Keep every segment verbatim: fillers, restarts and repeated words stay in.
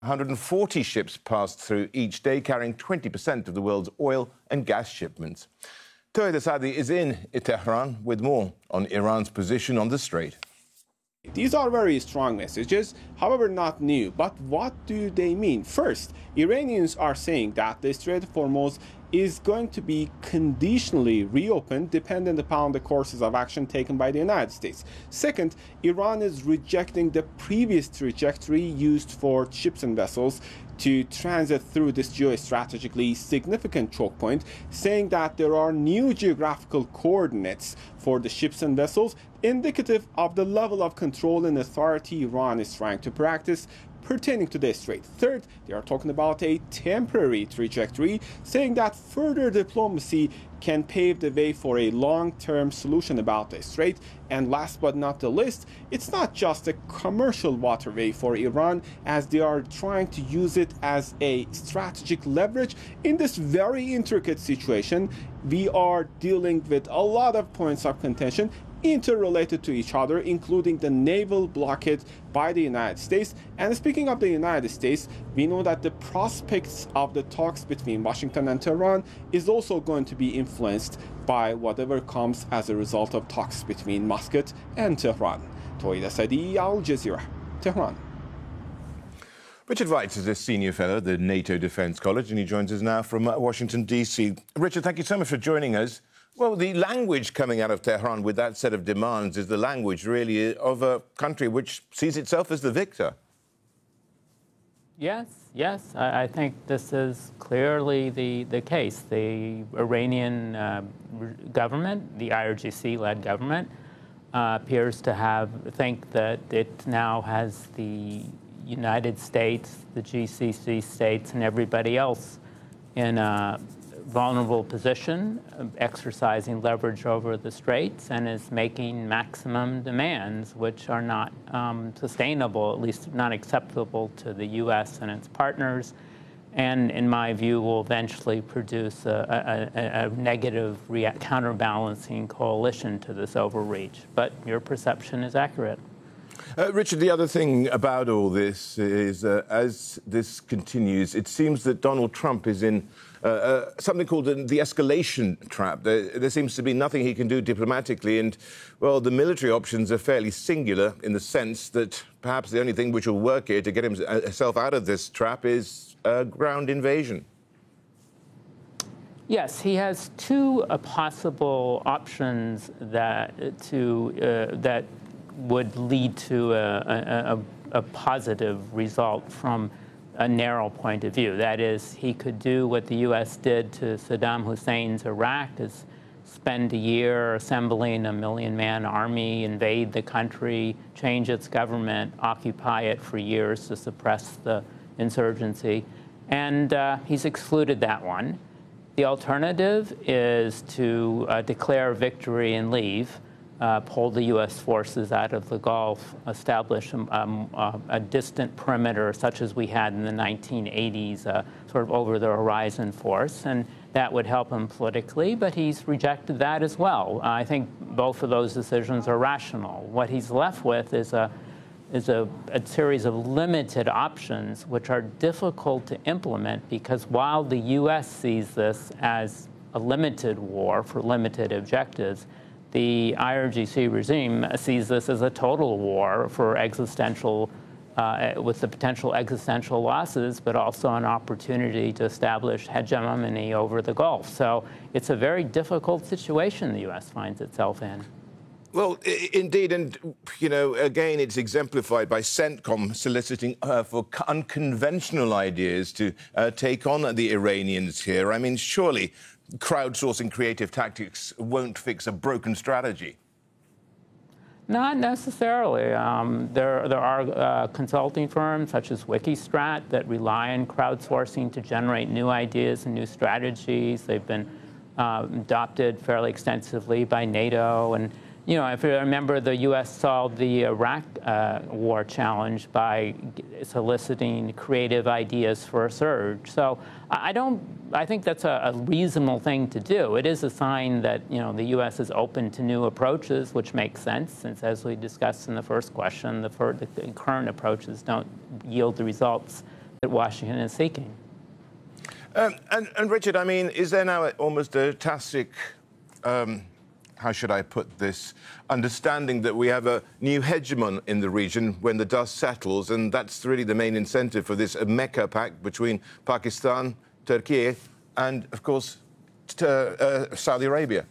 one hundred forty ships passed through each day, carrying twenty percent of the world's oil and gas shipments. Toyed Asadi is in Tehran with more on Iran's position on the strait. These are very strong messages, however not new. But what do they mean? First, Iranians are saying that the Strait of Hormuz is going to be conditionally reopened dependent upon the courses of action taken by the United States. Second, Iran is rejecting the previous trajectory used for ships and vessels to transit through this geostrategically significant choke point, saying that there are new geographical coordinates for the ships and vessels, indicative of the level of control and authority Iran is trying to practice pertaining to this strait. Third, they are talking about a temporary trajectory, saying that further diplomacy can pave the way for a long-term solution about the strait. And last but not the least, it's not just a commercial waterway for Iran, as they are trying to use it as a strategic leverage. In this very intricate situation, we are dealing with a lot of points of contention interrelated to each other, including the naval blockade by the United States. And speaking of the United States, we know that the prospects of the talks between Washington and Tehran is also going to be influenced by whatever comes as a result of talks between Muscat and Tehran. Toyed Asadi, Al Jazeera, Tehran. Richard Weitz is a senior fellow at the NATO Defense College, and he joins us now from Washington, D C. Richard, thank you so much for joining us. Well, the language coming out of Tehran with that set of demands is the language, really, of a country which sees itself as the victor. Yes, yes. I, I think this is clearly the, the case. The Iranian uh, government, the I R G C-led government, uh, appears to have think that it now has the United States, the G C C states, and everybody else in a vulnerable position, exercising leverage over the straits, and is making maximum demands, which are not um, sustainable, at least not acceptable to the U S and its partners, and in my view will eventually produce a, a, a negative counterbalancing coalition to this overreach. But your perception is accurate. Uh, Richard, the other thing about all this is, uh, as this continues, it seems that Donald Trump is in uh, uh, something called the escalation trap. There, there seems to be nothing he can do diplomatically, and, well, the military options are fairly singular in the sense that perhaps the only thing which will work here to get himself out of this trap is uh, ground invasion. Yes, he has two uh, possible options that to uh, that. would lead to a, a, a positive result from a narrow point of view. That is, he could do what the U S did to Saddam Hussein's Iraq, is spend a year assembling a million-man army, invade the country, change its government, occupy it for years to suppress the insurgency. And uh, he's excluded that one. The alternative is to uh, declare victory and leave. Uh, pull the U S forces out of the Gulf, establish um, uh, a distant perimeter such as we had in the nineteen eighties, uh, sort of over-the-horizon force, and that would help him politically, but he's rejected that as well. Uh, I think both of those decisions are rational. What he's left with is a is a, a series of limited options which are difficult to implement, because while the U S sees this as a limited war for limited objectives, the I R G C regime sees this as a total war for existential, uh, with the potential existential losses, but also an opportunity to establish hegemony over the Gulf. So it's a very difficult situation the U S finds itself in. Well, I- indeed, and, you know, again, it's exemplified by CENTCOM soliciting uh, for unconventional ideas to uh, take on the Iranians here. I mean, surely crowdsourcing creative tactics won't fix a broken strategy. Not necessarily. Um, there, there are uh, consulting firms such as Wikistrat that rely on crowdsourcing to generate new ideas and new strategies. They've been uh, adopted fairly extensively by NATO. And, you know, if you remember, the U S solved the Iraq uh, war challenge by soliciting creative ideas for a surge. So I don't, I think that's a, a reasonable thing to do. It is a sign that, you know, the U S is open to new approaches, which makes sense, since, as we discussed in the first question, the, fir- the current approaches don't yield the results that Washington is seeking. Um, and, and Richard, I mean, is there now almost a tacit, um, how should I put this, understanding that we have a new hegemon in the region when the dust settles, and that's really the main incentive for this Mecca pact between Pakistan, Turkey, and, of course, t- uh, Saudi Arabia?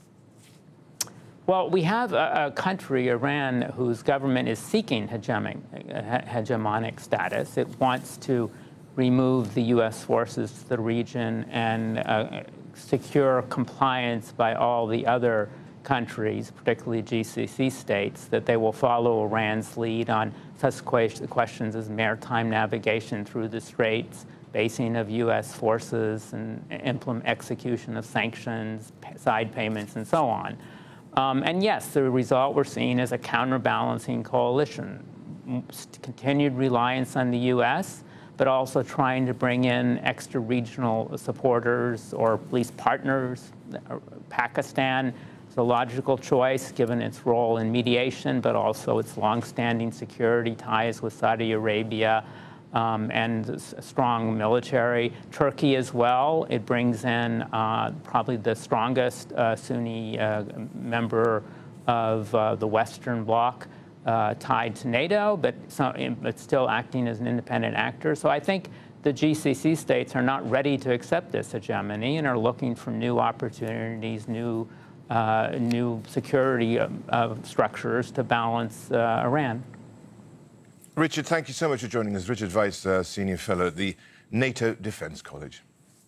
Well, we have a, a country, Iran, whose government is seeking hegemonic, hegemonic status. It wants to remove the U S forces to the region and uh, secure compliance by all the other countries, particularly G C C states, that they will follow Iran's lead on such questions as maritime navigation through the straits, basing of U S forces, and implement execution of sanctions, side payments, and so on. Um, and yes, the result we're seeing is a counterbalancing coalition, continued reliance on the U S, but also trying to bring in extra-regional supporters or at least partners. Pakistan is a logical choice given its role in mediation, but also its longstanding security ties with Saudi Arabia um, and a strong military. Turkey as well. It brings in uh, probably the strongest uh, Sunni uh, member of uh, the Western Bloc. Uh, tied to NATO, but, so, but still acting as an independent actor. So I think the G C C states are not ready to accept this hegemony and are looking for new opportunities, new, uh, new security uh, uh, structures to balance uh, Iran. Richard, thank you so much for joining us. Richard Weiss, uh, Senior Fellow at the NATO Defence College.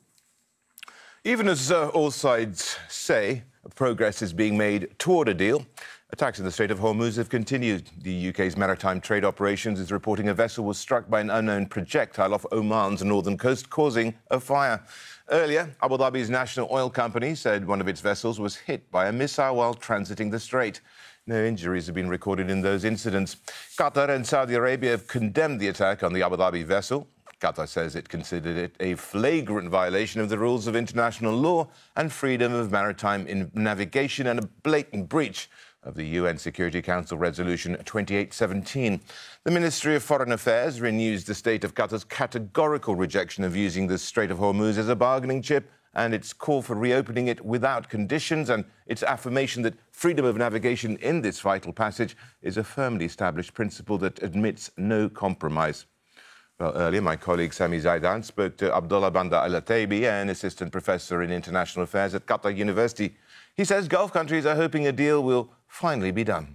Even as uh, all sides say progress is being made toward a deal, attacks in the Strait of Hormuz have continued. The U K's maritime trade operations is reporting a vessel was struck by an unknown projectile off Oman's northern coast, causing a fire. Earlier, Abu Dhabi's national oil company said one of its vessels was hit by a missile while transiting the strait. No injuries have been recorded in those incidents. Qatar and Saudi Arabia have condemned the attack on the Abu Dhabi vessel. Qatar says it considered it a flagrant violation of the rules of international law and freedom of maritime navigation and a blatant breach of the U N Security Council Resolution twenty-eight seventeen. The Ministry of Foreign Affairs renews the state of Qatar's categorical rejection of using the Strait of Hormuz as a bargaining chip and its call for reopening it without conditions, and its affirmation that freedom of navigation in this vital passage is a firmly established principle that admits no compromise. Well, earlier, my colleague Sami Zaidan spoke to Abdullah Banda Al-Ataibi, an assistant professor in international affairs at Qatar University. He says Gulf countries are hoping a deal will finally be done.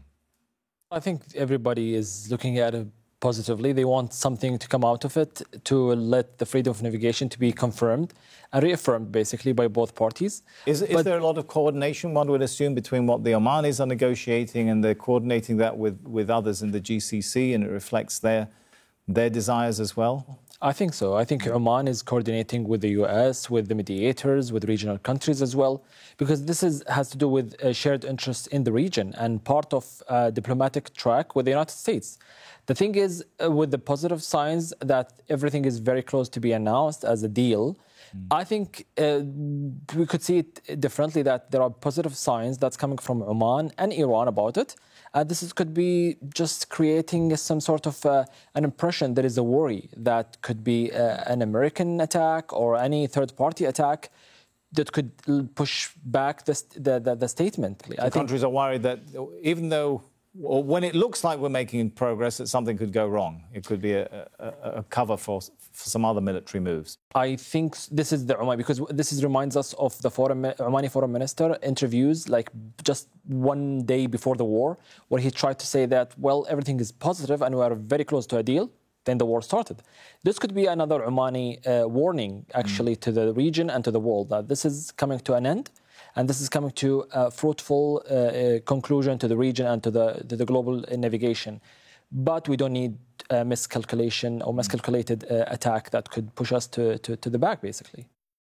I think everybody is looking at it positively. They want something to come out of it to let the freedom of navigation to be confirmed and reaffirmed, basically, by both parties. Is, is there a lot of coordination, one would assume, between what the Omanis are negotiating and they're coordinating that with, with others in the G C C, and it reflects their their desires as well? I think so. I think Oman is coordinating with the U S, with the mediators, with regional countries as well, because this is, has to do with a shared interest in the region and part of a diplomatic track with the United States. The thing is, uh, with the positive signs that everything is very close to be announced as a deal, mm. I think uh, we could see it differently, that there are positive signs that's coming from Oman and Iran about it. Uh, this is, could be just creating some sort of uh, an impression. There is a worry that could be uh, an American attack or any third-party attack that could push back the, the, the, the statement. The I think countries are worried that even though, or when it looks like we're making progress, that something could go wrong. It could be a, a, a cover for, for some other military moves. I think this is the Oman, because this is, reminds us of the foreign, Omani foreign minister interviews like just one day before the war, where he tried to say that, well, everything is positive and we are very close to a deal. Then the war started. This could be another Omani uh, warning, actually, mm. to the region and to the world that this is coming to an end. And this is coming to a fruitful uh, uh, conclusion to the region and to the, to the global navigation. But we don't need a miscalculation or miscalculated uh, attack that could push us to, to, to the back, basically.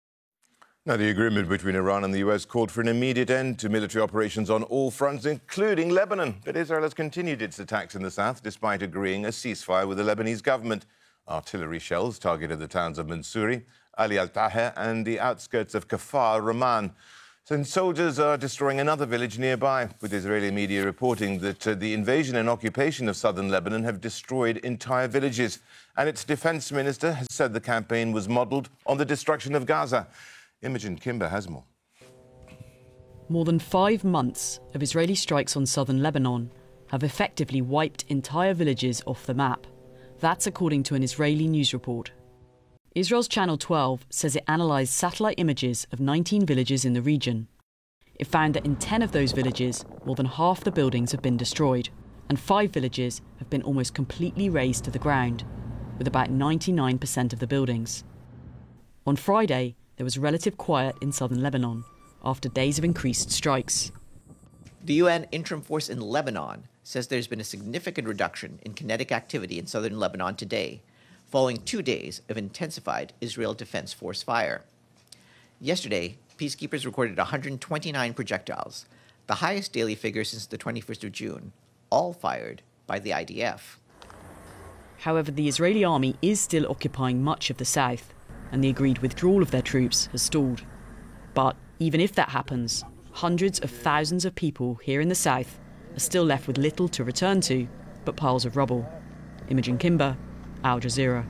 Now, the agreement between Iran and the U S called for an immediate end to military operations on all fronts, including Lebanon. But Israel has continued its attacks in the south, despite agreeing a ceasefire with the Lebanese government. Artillery shells targeted the towns of Mansouri, Ali al-Taher and the outskirts of Kafar Raman. And soldiers are destroying another village nearby, with Israeli media reporting that uh, the invasion and occupation of southern Lebanon have destroyed entire villages. And its defense minister has said the campaign was modelled on the destruction of Gaza. Imogen Kimber has more. More than five months of Israeli strikes on southern Lebanon have effectively wiped entire villages off the map. That's according to an Israeli news report. Israel's Channel twelve says it analysed satellite images of nineteen villages in the region. It found that in ten of those villages, more than half the buildings have been destroyed, and five villages have been almost completely razed to the ground, with about ninety-nine percent of the buildings. On Friday, there was relative quiet in southern Lebanon, after days of increased strikes. The U N Interim Force in Lebanon says there's been a significant reduction in kinetic activity in southern Lebanon today, following two days of intensified Israel Defense Force fire. Yesterday, peacekeepers recorded one hundred twenty-nine projectiles, the highest daily figure since the twenty-first of June, all fired by the I D F. However, the Israeli army is still occupying much of the south, and the agreed withdrawal of their troops has stalled. But even if that happens, hundreds of thousands of people here in the south are still left with little to return to but piles of rubble. Imogen Kimber, Al Jazeera.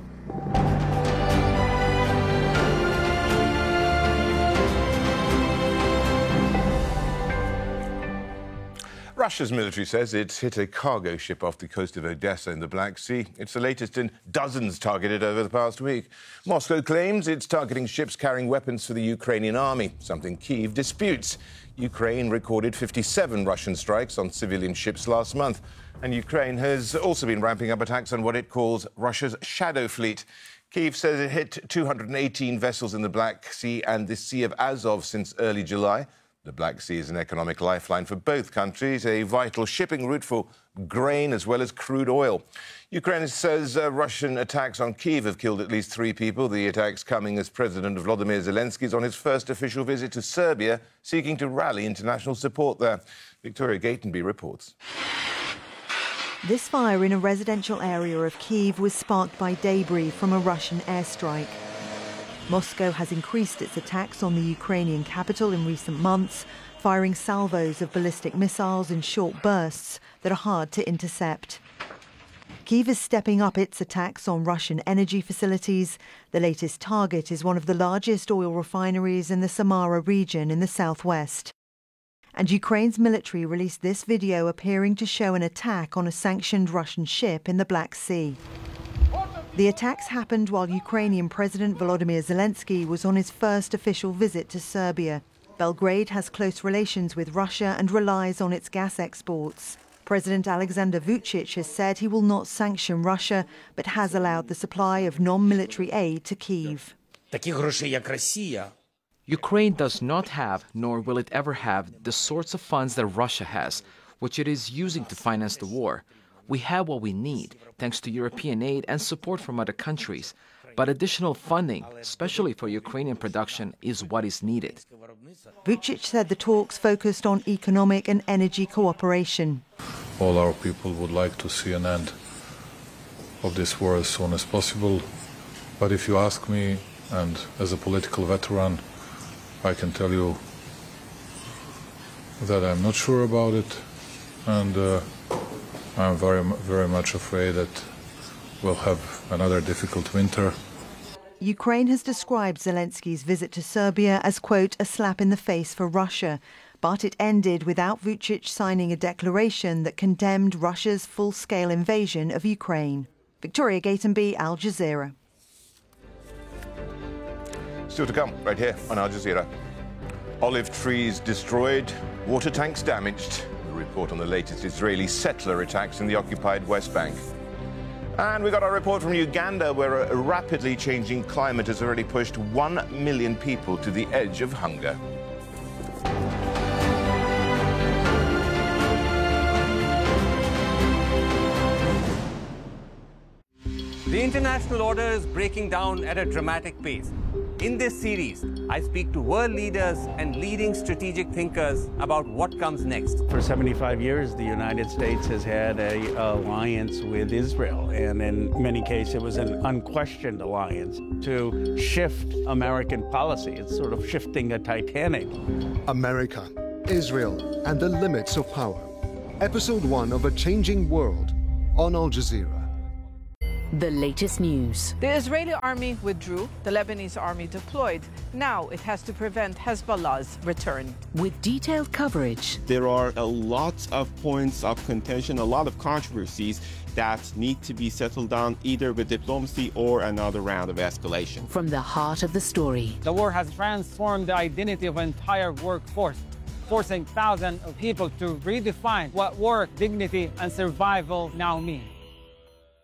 Russia's military says it's hit a cargo ship off the coast of Odessa in the Black Sea. It's the latest in dozens targeted over the past week. Moscow claims it's targeting ships carrying weapons for the Ukrainian army, something Kyiv disputes. Ukraine recorded fifty-seven Russian strikes on civilian ships last month. And Ukraine has also been ramping up attacks on what it calls Russia's shadow fleet. Kyiv says it hit two hundred eighteen vessels in the Black Sea and the Sea of Azov since early July. The Black Sea is an economic lifeline for both countries, a vital shipping route for grain as well as crude oil. Ukraine says uh, Russian attacks on Kyiv have killed at least three people. The attacks coming as President Volodymyr Zelensky is on his first official visit to Serbia, seeking to rally international support there. Victoria Gatenby reports. This fire in a residential area of Kyiv was sparked by debris from a Russian airstrike. Moscow has increased its attacks on the Ukrainian capital in recent months, firing salvos of ballistic missiles in short bursts that are hard to intercept. Kyiv is stepping up its attacks on Russian energy facilities. The latest target is one of the largest oil refineries in the Samara region in the southwest. And Ukraine's military released this video appearing to show an attack on a sanctioned Russian ship in the Black Sea. The attacks happened while Ukrainian President Volodymyr Zelensky was on his first official visit to Serbia. Belgrade has close relations with Russia and relies on its gas exports. President Alexander Vučić has said he will not sanction Russia, but has allowed the supply of non-military aid to Kyiv. Ukraine does not have, nor will it ever have, the sorts of funds that Russia has, which it is using to finance the war. We have what we need, thanks to European aid and support from other countries. But additional funding, especially for Ukrainian production, is what is needed. Vučić said the talks focused on economic and energy cooperation. All our people would like to see an end of this war as soon as possible. But if you ask me, and as a political veteran, I can tell you that I'm not sure about it, and uh, I'm very, very much afraid that we'll have another difficult winter. Ukraine has described Zelensky's visit to Serbia as, quote, a slap in the face for Russia, but it ended without Vučić signing a declaration that condemned Russia's full-scale invasion of Ukraine. Victoria Gatenby, Al Jazeera. Still to come, right here on Al Jazeera. Olive trees destroyed, water tanks damaged. A report on the latest Israeli settler attacks in the occupied West Bank. And we got a report from Uganda, where a rapidly changing climate has already pushed one million people to the edge of hunger. The international order is breaking down at a dramatic pace. In this series, I speak to world leaders and leading strategic thinkers about what comes next. For seventy-five years, the United States has had an alliance with Israel, and in many cases, it was an unquestioned alliance to shift American policy. It's sort of shifting a Titanic. America, Israel, and the limits of power. Episode one of A Changing World on Al Jazeera. The latest news. The Israeli army withdrew, the Lebanese army deployed. Now it has to prevent Hezbollah's return. With detailed coverage. There are a lot of points of contention, a lot of controversies that need to be settled down either with diplomacy or another round of escalation. From the heart of the story. The war has transformed the identity of an entire workforce, forcing thousands of people to redefine what work, dignity, and survival now mean.